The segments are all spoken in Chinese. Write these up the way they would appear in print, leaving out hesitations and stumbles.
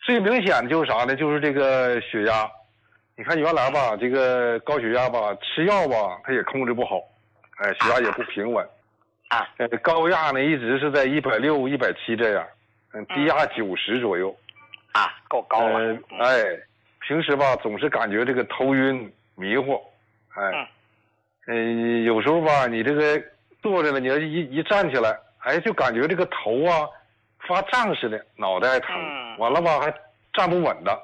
最明显的就是啥呢？就是这个血压。你看原来吧，这个高血压吧，吃药吧，它也控制不好，血压也不平稳。高压呢一直是在160、170这样，低压90左右。 够高了。 平时吧总是感觉这个头晕迷糊，有时候吧你这个坐着了，你要一站起来，就感觉这个头啊发胀似的，脑袋还疼，完了吧还站不稳的。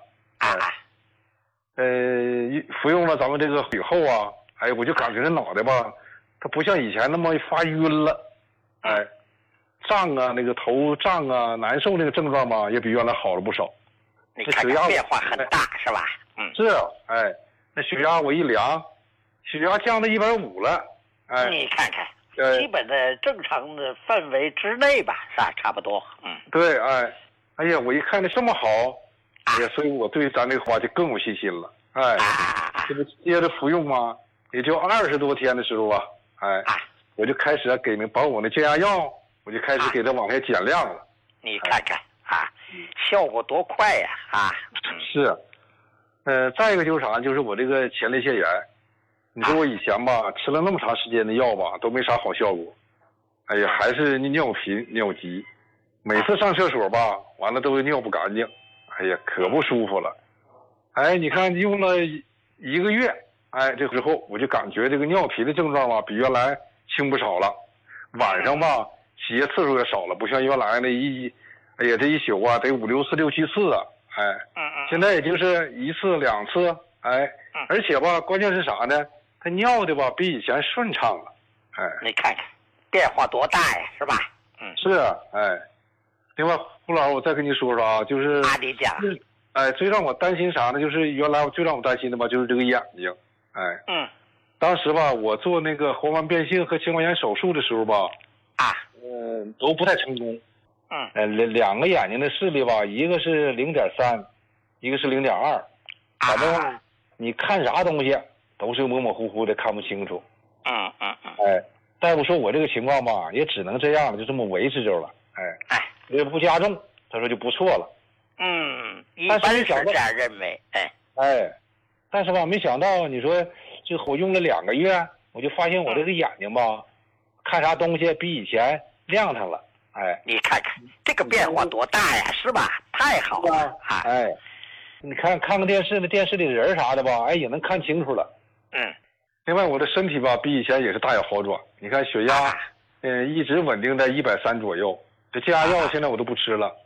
服用了咱们这个以后啊，我就感觉这脑袋吧，它不像以前那么发晕了，胀啊，那个头胀啊，难受那个症状吧，也比原来好了不少。 你看看变化很大，是吧？ 是，那血压我一量，血压降到150了， 你看看，基本的正常的范围之内吧，是吧？差不多， 对，我一看这这么好，所以我对咱这个话就更有信心了，这不接着服用吗？也就20多天的时候我就开始把我那降压药，我就开始给它往下减量了。 你看看效果多快呀！ 是，再一个就是啥，就是我这个前列腺炎，你说我以前吧吃了那么长时间的药吧，都没啥好效果，还是尿频尿急，每次上厕所吧，完了都尿不干净，可不舒服了。你看用了1个月，这之后我就感觉这个尿频的症状吧比原来轻不少了，晚上吧起夜次数也少了，不像原来那这一宿啊得5、6次、6、7次啊，现在也就是1次、2次，而且吧关键是啥呢？它尿的吧比以前顺畅了， 你看看变化多大呀，是吧？ 是，另外胡老师我再跟你说说啊，就是你讲， 最让我担心啥呢？就是原来最让我担心的吧，就是这个眼睛，当时吧我做那个黄斑变性和青光眼手术的时候吧，都不太成功。两个眼睛的视力吧，一个是0.3，一个是0.2，反正你看啥东西都是模模糊糊的，看不清楚。大夫说我这个情况吧，也只能这样了，就这么维持着了。也不加重，他说就不错了。 一般是这样认为。 但是吧，没想到你说这我用了2个月，我就发现我这个眼睛吧，看啥东西比以前亮堂了。 你看看这个变化多大呀，是吧？太好了。 你看电视，那电视里人啥的吧，也能看清楚了。另外我的身体吧比以前也是大有好转，你看血压一直稳定在130左右，这降压药现在我都不吃了。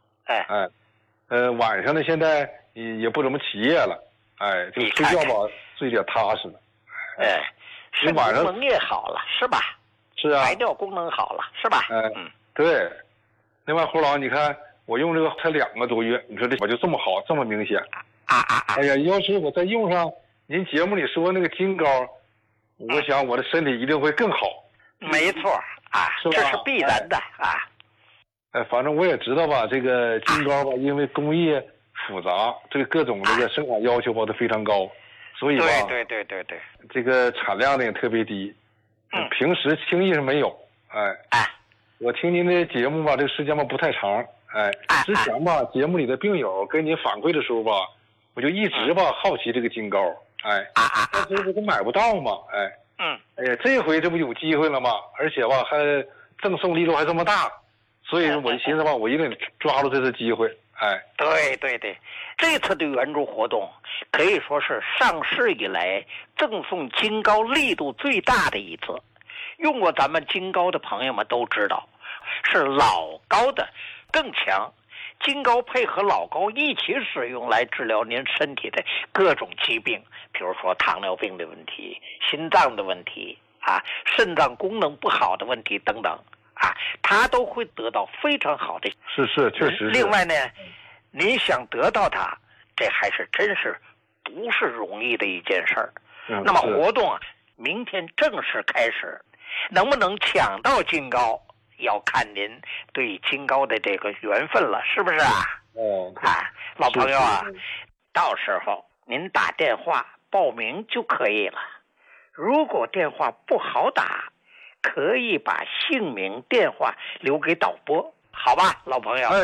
晚上呢现在也不怎么起夜了，就睡觉吧睡得踏实了。 肾功能也好了，是吧？ 是啊， 排尿功能好了，是吧？ 对。另外胡老你看我用这个才2个多月，你说这我就这么好，这么明显。要是我再用上您节目里说那个金膏，我想我的身体一定会更好。 没错这是必然的反正我也知道吧，这个金膏吧，因为工艺复杂，这个各种这个生产要求吧都非常高，所以吧， 对， 这个产量呢也特别低，平时轻易是没有。我听您的节目吧，这个时间吧不太长，之前吧节目里的病友跟您反馈的时候吧，我就一直吧好奇这个金膏，但是我都买不到嘛，这回这不有机会了吗？而且吧还赠送力度还这么大，所以我就寻思吧，我一定抓住这次机会。 对，这次的援助活动可以说是上市以来赠送金膏力度最大的一次。用过咱们金膏的朋友们都知道，是老膏的更强。金膏配合老膏一起使用来治疗您身体的各种疾病，比如说糖尿病的问题、心脏的问题肾脏功能不好的问题等等它都会得到非常好的。 是确实是。 另外呢，您想得到它，这还是真是不是容易的一件事儿。那么活动明天正式开始，能不能抢到金膏，要看您对金膏的这个缘分了，是不是老朋友到时候您打电话报名就可以了。如果电话不好打，可以把姓名、电话留给导播，好吧，老朋友。